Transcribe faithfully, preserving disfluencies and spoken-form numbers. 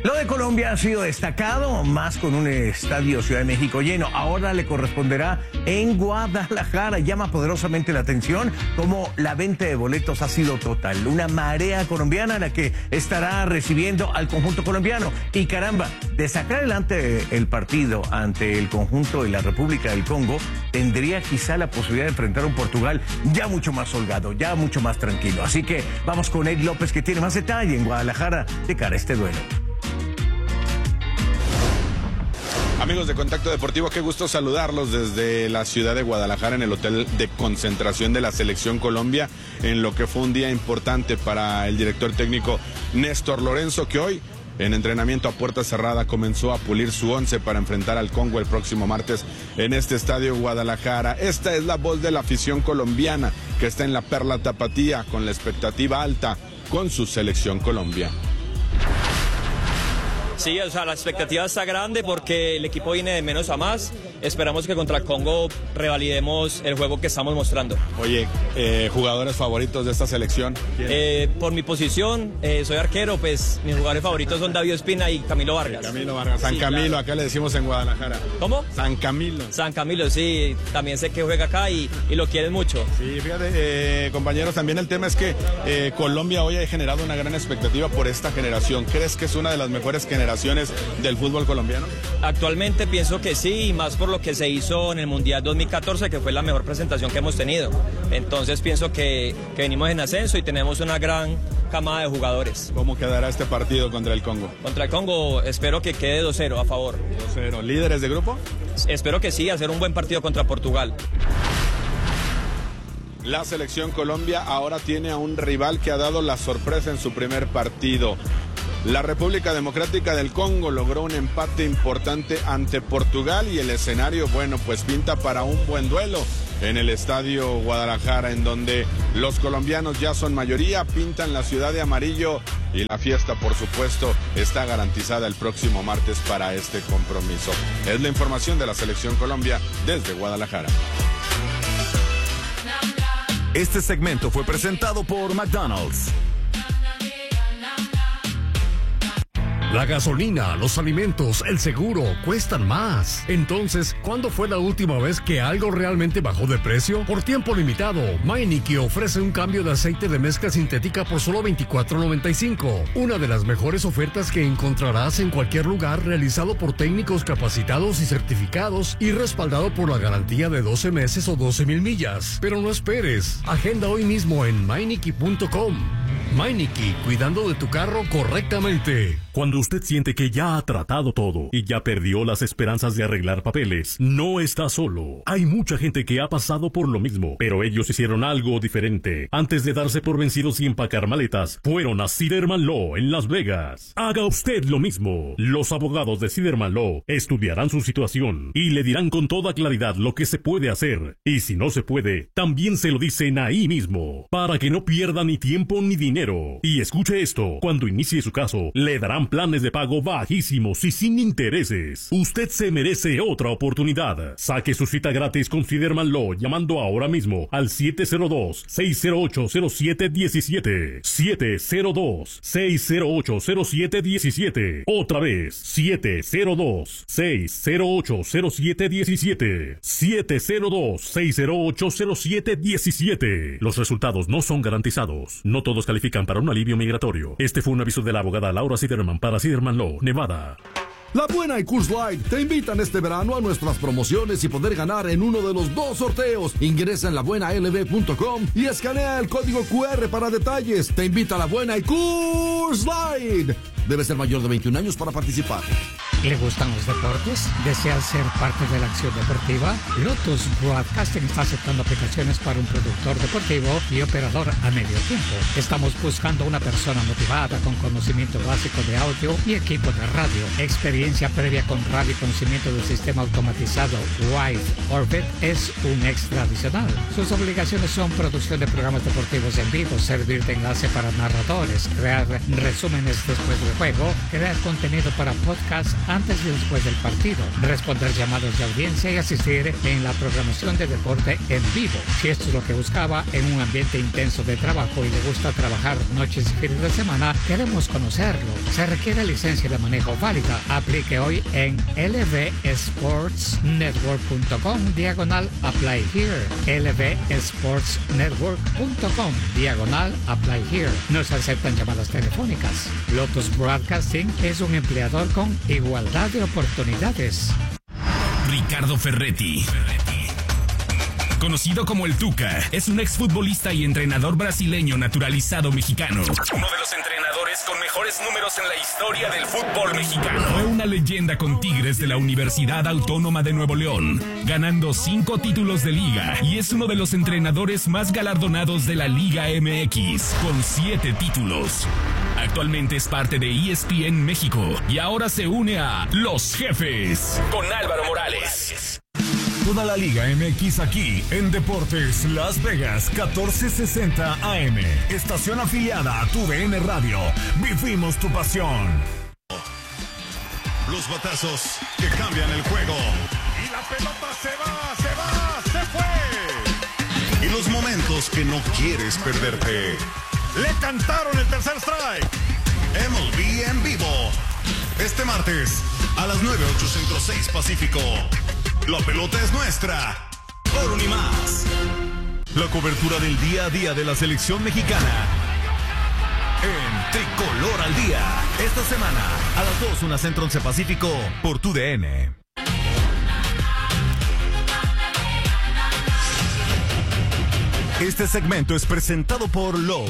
Lo de Colombia ha sido destacado, más con un estadio Ciudad de México lleno. Ahora le corresponderá en Guadalajara. Llama poderosamente la atención cómo la venta de boletos ha sido total. Una marea colombiana la que estará recibiendo al conjunto colombiano. Y caramba, de sacar adelante el partido ante el conjunto de la República del Congo, tendría quizá la posibilidad de enfrentar a un Portugal ya mucho más holgado, ya mucho más tranquilo. Así que vamos con Ed López, que tiene más detalle en Guadalajara de cara a este duelo. Amigos de Contacto Deportivo, qué gusto saludarlos desde la ciudad de Guadalajara en el hotel de concentración de la Selección Colombia, en lo que fue un día importante para el director técnico Néstor Lorenzo, que hoy en entrenamiento a puerta cerrada comenzó a pulir su once para enfrentar al Congo el próximo martes en este estadio Guadalajara. Esta es la voz de la afición colombiana que está en la Perla Tapatía con la expectativa alta con su Selección Colombia. Sí, o sea, la expectativa está grande porque el equipo viene de menos a más. Esperamos que contra el Congo revalidemos el juego que estamos mostrando. Oye, eh, ¿jugadores favoritos de esta selección? Eh, por mi posición, eh, soy arquero, pues mis jugadores favoritos son David Ospina y Camilo Vargas. Camilo Vargas, San sí, Camilo, claro. Acá le decimos en Guadalajara. ¿Cómo? San Camilo. San Camilo, sí, también sé que juega acá y, y lo quieren mucho. Sí, fíjate, eh, compañeros, también el tema es que eh, Colombia hoy ha generado una gran expectativa por esta generación. ¿Crees que es una de las mejores generaciones del fútbol colombiano? Actualmente pienso que sí, y más por lo que se hizo en el Mundial dos mil catorce, que fue la mejor presentación que hemos tenido. Entonces pienso que, que venimos en ascenso y tenemos una gran camada de jugadores. ¿Cómo quedará este partido contra el Congo? Contra el Congo espero que quede dos cero a favor. dos cero. ¿Líderes de grupo? Espero que sí, hacer un buen partido contra Portugal. La Selección Colombia ahora tiene a un rival que ha dado la sorpresa en su primer partido. La República Democrática del Congo logró un empate importante ante Portugal y el escenario, bueno, pues pinta para un buen duelo en el estadio Guadalajara, en donde los colombianos ya son mayoría, pintan la ciudad de amarillo y la fiesta, por supuesto, está garantizada el próximo martes para este compromiso. Es la información de la Selección Colombia desde Guadalajara. Este segmento fue presentado por McDonald's. La gasolina, los alimentos, el seguro cuestan más. Entonces, ¿cuándo fue la última vez que algo realmente bajó de precio? Por tiempo limitado, Meineke ofrece un cambio de aceite de mezcla sintética por solo veinticuatro noventa y cinco. Una de las mejores ofertas que encontrarás en cualquier lugar, realizado por técnicos capacitados y certificados y respaldado por la garantía de doce meses o doce mil millas. Pero no esperes, agenda hoy mismo en Meineke punto com. Meineke, cuidando de tu carro correctamente. Cuando usted siente que ya ha tratado todo y ya perdió las esperanzas de arreglar papeles, no está solo. Hay mucha gente que ha pasado por lo mismo, pero ellos hicieron algo diferente. Antes de darse por vencidos y empacar maletas, fueron a Siderman Law en Las Vegas. Haga usted lo mismo. Los abogados de Siderman Law estudiarán su situación y le dirán con toda claridad lo que se puede hacer. Y si no se puede, también se lo dicen ahí mismo, para que no pierda ni tiempo ni dinero. Y escuche esto, cuando inicie su caso, le darán planes de pago bajísimos y sin intereses. Usted se merece otra oportunidad. Saque su cita gratis con Siderman Law llamando ahora mismo al siete cero dos, seis cero ocho, cero siete uno siete. siete cero dos, seis cero ocho, cero siete uno siete. Otra vez, siete cero dos, seis cero ocho, cero siete uno siete. siete cero dos, seis cero ocho, cero siete uno siete. Los resultados no son garantizados. No todos califican para un alivio migratorio. Este fue un aviso de la abogada Laura Siderman para Siderman Law, Nevada. La Buena y Coors Light te invitan este verano a nuestras promociones y poder ganar en uno de los dos sorteos. Ingresa en la buena l b punto com y escanea el código cu erre para detalles. Te invita a La Buena y Coors Light. Debe ser mayor de veintiún años para participar. ¿Le gustan los deportes? ¿Desea ser parte de la acción deportiva? Lotus Broadcasting está aceptando aplicaciones para un productor deportivo y operador a medio tiempo. Estamos buscando una persona motivada con conocimiento básico de audio y equipo de radio, experiencia previa con radio y conocimiento del sistema automatizado Wide Orbit es un extra adicional. Sus obligaciones son producción de programas deportivos en vivo, servir de enlace para narradores, crear resúmenes después del juego, crear contenido para podcasts, antes y después del partido, responder llamados de audiencia y asistir en la programación de deporte en vivo. Si esto es lo que buscaba en un ambiente intenso de trabajo y le gusta trabajar noches y fines de semana, queremos conocerlo. Se requiere licencia de manejo válida. Aplique hoy en l v sports network punto com diagonal apply here. l v sports network punto com diagonal apply here. No se aceptan llamadas telefónicas. Lotus Broadcasting es un empleador con igualdad de oportunidades. Ricardo Ferretti, conocido como el Tuca, es un exfutbolista y entrenador brasileño naturalizado mexicano. Uno de los entrenadores con mejores números en la historia del fútbol mexicano. Fue una leyenda con Tigres de la Universidad Autónoma de Nuevo León, ganando cinco títulos de liga, y es uno de los entrenadores más galardonados de la Liga M X, con siete títulos. Actualmente es parte de E S P N México y ahora se une a Los Jefes con Álvaro Morales. Toda la Liga M X aquí en Deportes Las Vegas catorce sesenta A M. Estación afiliada a tu D N Radio. Vivimos tu pasión. Los batazos que cambian el juego. Y la pelota se va, se va, se fue. Y los momentos que no quieres perderte. Le cantaron el tercer strike. M L B en vivo. Este martes a las nueve, ocho Centro, seis Pacífico. La pelota es nuestra. Por un y más. La cobertura del día a día de la selección mexicana en Tricolor al Día. Esta semana a las dos, una Centro, once Pacífico por tu D N. Este segmento es presentado por Lowe's.